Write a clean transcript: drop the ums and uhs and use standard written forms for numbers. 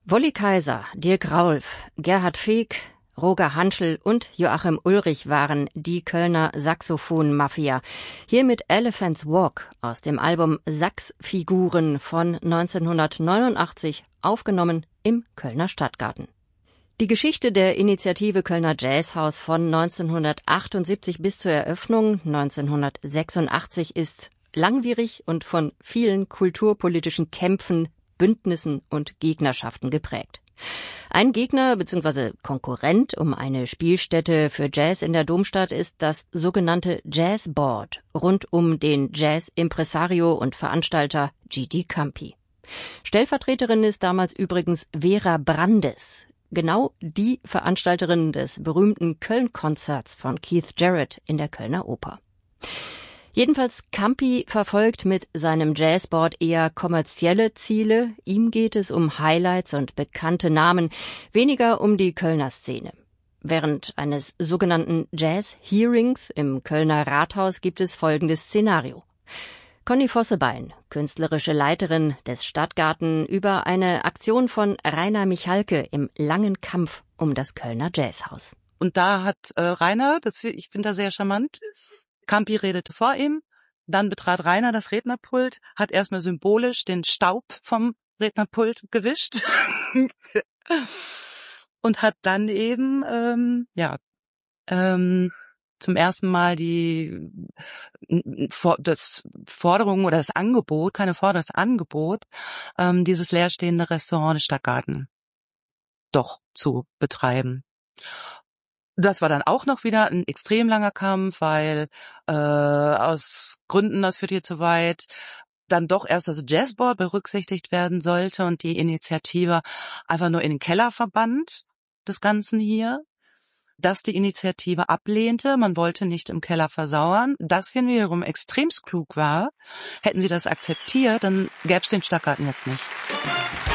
Wolli Kaiser, Dirk Raulf, Gerhard Feek, Roger Hanschel und Joachim Ulrich waren die Kölner Saxophon-Mafia. Hier mit Elephant's Walk aus dem Album Saxfiguren von 1989, aufgenommen im Kölner Stadtgarten. Die Geschichte der Initiative Kölner Jazzhaus von 1978 bis zur Eröffnung 1986 ist langwierig und von vielen kulturpolitischen Kämpfen, Bündnissen und Gegnerschaften geprägt. Ein Gegner bzw. Konkurrent um eine Spielstätte für Jazz in der Domstadt ist das sogenannte Jazzboard rund um den Jazz-Impresario und Veranstalter Gigi Campi. Stellvertreterin ist damals übrigens Vera Brandes, genau die Veranstalterin des berühmten Köln-Konzerts von Keith Jarrett in der Kölner Oper. Jedenfalls Campi verfolgt mit seinem Jazzboard eher kommerzielle Ziele. Ihm geht es um Highlights und bekannte Namen, weniger um die Kölner Szene. Während eines sogenannten Jazz-Hearings im Kölner Rathaus gibt es folgendes Szenario. Conny Vossebein, künstlerische Leiterin des Stadtgarten, über eine Aktion von Rainer Michalke im langen Kampf um das Kölner Jazzhaus. Und da hat Rainer, ich finde das sehr charmant, Campi redete vor ihm, dann betrat Rainer das Rednerpult, hat erstmal symbolisch den Staub vom Rednerpult gewischt und hat dann eben zum ersten Mal das Forderung oder das Angebot, keine Forderung, das Angebot, dieses leerstehende Restaurant des Stadtgarten doch zu betreiben. Das war dann auch noch wieder ein extrem langer Kampf, weil aus Gründen, das führt hier zu weit, dann doch erst das Jazzboard berücksichtigt werden sollte und die Initiative einfach nur in den Keller verbannt, des Ganzen hier. Dass die Initiative ablehnte, man wollte nicht im Keller versauern, das hier wiederum extremst klug war. Hätten sie das akzeptiert, dann gäbe es den Stadtgarten jetzt nicht.